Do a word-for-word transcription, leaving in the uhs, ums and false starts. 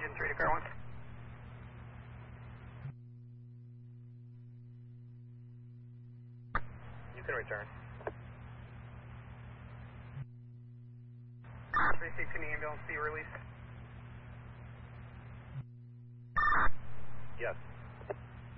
engine three to car one. You can return. three sixteen ambulance, be released. Yes.